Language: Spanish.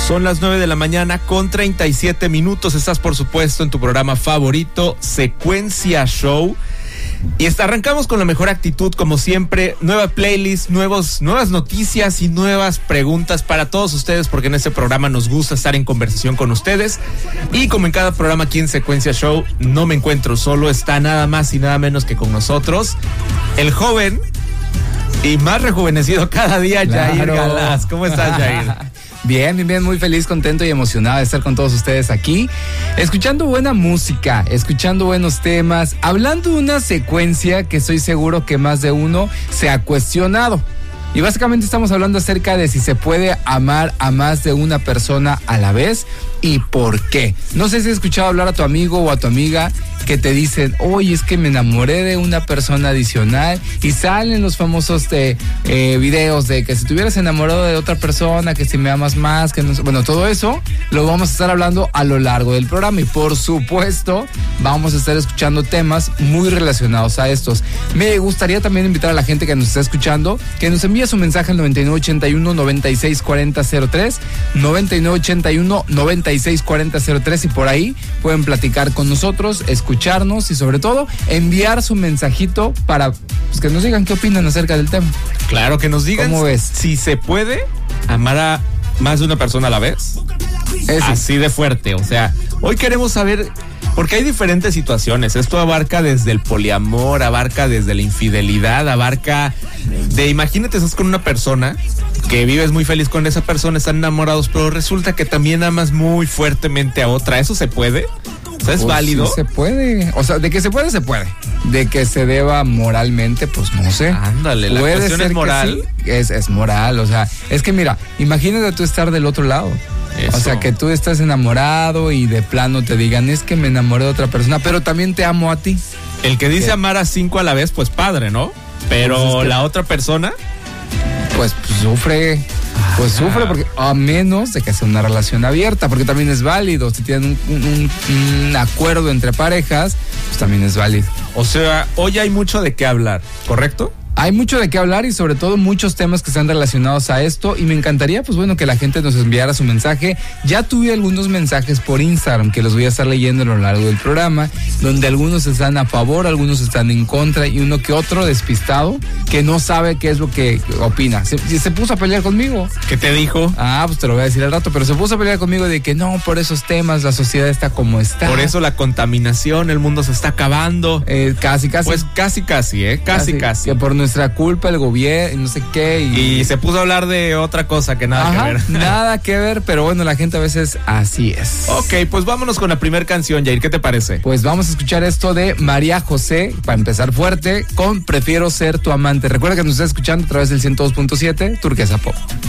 Son las 9 de la mañana con 37 minutos. Estás, por supuesto, en tu programa favorito, Secuencia Show. Y arrancamos con la mejor actitud, como siempre. Nueva playlist, nuevas noticias y nuevas preguntas para todos ustedes, porque en este programa nos gusta estar en conversación con ustedes. Y como en cada programa aquí en Secuencia Show, no me encuentro solo. Está nada más y nada menos que con nosotros el joven y más rejuvenecido cada día, claro. Jair Galaz. ¿Cómo estás, Jair? Bien, muy feliz, contento y emocionado de estar con todos ustedes aquí, escuchando buena música, escuchando buenos temas, hablando de una secuencia que estoy seguro que más de uno se ha cuestionado. Y básicamente estamos hablando acerca de si se puede amar a más de una persona a la vez y por qué. No sé si has escuchado hablar a tu amigo o a tu amiga que te dicen, oye, es que me enamoré de una persona adicional, y salen los famosos videos de que si te hubieras enamorado de otra persona, que si me amas más, que no sé. Bueno, todo eso lo vamos a estar hablando a lo largo del programa y por supuesto vamos a estar escuchando temas muy relacionados a estos. Me gustaría también invitar a la gente que nos está escuchando que nos envíe su mensaje al 9981-964003, 9981-964003, y por ahí pueden platicar con nosotros, escucharnos y sobre todo enviar su mensajito para que nos digan qué opinan acerca del tema. Claro, que nos digan. ¿Cómo ves? Si se puede amar a más de una persona a la vez. Así de fuerte. O sea, hoy queremos saber, porque hay diferentes situaciones. Esto abarca desde el poliamor, abarca desde la infidelidad, abarca imagínate, estás con una persona que vives muy feliz con esa persona, están enamorados, pero resulta que también amas muy fuertemente a otra. ¿Eso se puede? O sea, ¿es válido? Sí se puede. O sea, de que se puede, se puede. De que se deba moralmente, pues no sé. Ándale, la cuestión es moral. Sí, es moral. O sea, es que mira, imagínate tú estar del otro lado. Eso. O sea, que tú estás enamorado y de plano te digan, es que me enamoré de otra persona, pero también te amo a ti. El que dice amar a 5 a la vez, pues padre, ¿no? Pero pues es que la otra persona pues sufre. Pues sufre, porque a menos de que sea una relación abierta, porque también es válido. Si tienen un acuerdo entre parejas, pues también es válido. O sea, hoy hay mucho de qué hablar, ¿correcto? Hay mucho de qué hablar y sobre todo muchos temas que están relacionados a esto, y me encantaría, pues bueno, que la gente nos enviara su mensaje. Ya tuve algunos mensajes por Instagram que los voy a estar leyendo a lo largo del programa, donde algunos están a favor, algunos están en contra, y uno que otro despistado que no sabe qué es lo que opina. Se puso a pelear conmigo. ¿Qué te dijo? Pues te lo voy a decir al rato, pero se puso a pelear conmigo de que no, por esos temas la sociedad está como está. Por eso la contaminación, el mundo se está acabando. Casi. Pues casi, casi. Que por nuestra culpa el gobierno, no sé qué. Y se puso a hablar de otra cosa que nada que ver. Nada que ver, pero bueno, la gente a veces así es. Ok, pues vámonos con la primera canción, Jair, ¿qué te parece? Pues vamos a escuchar esto de María José, para empezar fuerte, con Prefiero Ser Tu Amante. Recuerda que nos está escuchando a través del 102.7 Turquesa Pop.